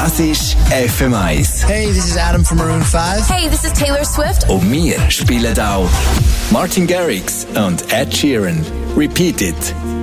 Das ist FM1. Hey, this is Adam from Maroon 5. Hey, this is Taylor Swift. Und wir spielen auch Martin Garrix und Ed Sheeran. Repeat It.